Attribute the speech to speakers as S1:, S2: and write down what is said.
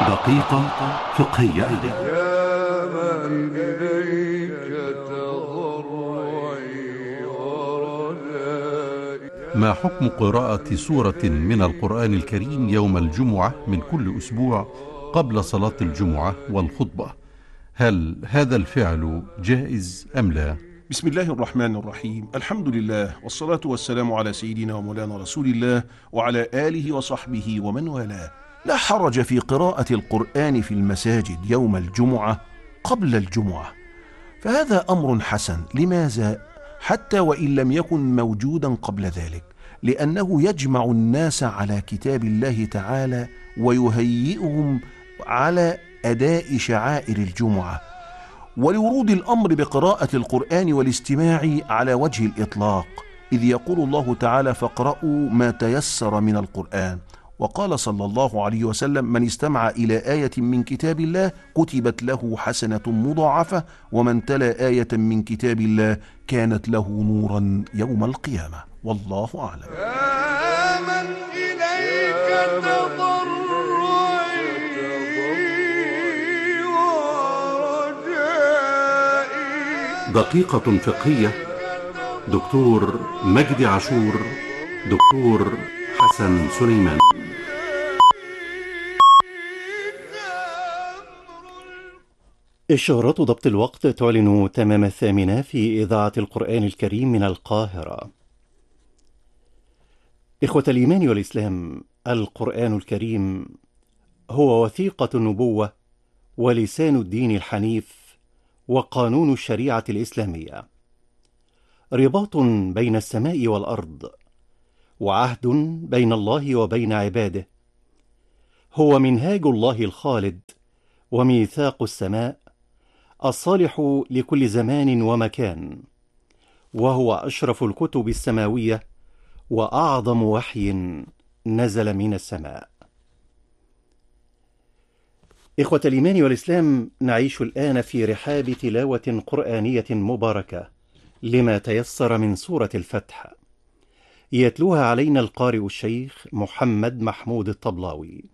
S1: دقيقة فقهية.
S2: يا من إليك تضرعي ورجائي.
S1: ما حكم قراءة سورة من القرآن الكريم يوم الجمعة من كل أسبوع قبل صلاة الجمعة والخطبة؟ هل هذا الفعل جائز أم لا؟
S3: بسم الله الرحمن الرحيم. الحمد لله والصلاة والسلام على سيدنا ومولانا رسول الله وعلى آله وصحبه ومن والاه. لا حرج في قراءة القرآن في المساجد يوم الجمعة قبل الجمعة، فهذا أمر حسن. لماذا؟ حتى وإن لم يكن موجودا قبل ذلك، لأنه يجمع الناس على كتاب الله تعالى ويهيئهم على أداء شعائر الجمعة، ولورود الأمر بقراءة القرآن والاستماع على وجه الإطلاق، إذ يقول الله تعالى: فاقرأوا ما تيسر من القرآن. وقال صلى الله عليه وسلم: من استمع إلى آية من كتاب الله كتبت له حسنة مضاعفة، ومن تلا آية من كتاب الله كانت له نورا يوم القيامة. والله أعلم.
S2: يا من إليك تضرعي ورجائي.
S1: دقيقة فقهية. دكتور مجدي عاشور، دكتور حسن سليمان.
S4: إشارات ضبط الوقت تعلن تمام 8 في إذاعة القرآن الكريم من القاهرة. إخوة الإيمان والإسلام، القرآن الكريم هو وثيقة النبوة ولسان الدين الحنيف وقانون الشريعة الإسلامية، رباط بين السماء والأرض، وعهد بين الله وبين عباده. هو منهاج الله الخالد وميثاق السماء الصالح لكل زمان ومكان، وهو أشرف الكتب السماوية وأعظم وحي نزل من السماء. إخوة الإيمان والإسلام، نعيش الآن في رحاب تلاوة قرآنية مباركة لما تيسر من سورة الفتح، يتلوها علينا القارئ الشيخ محمد محمود الطبلاوي.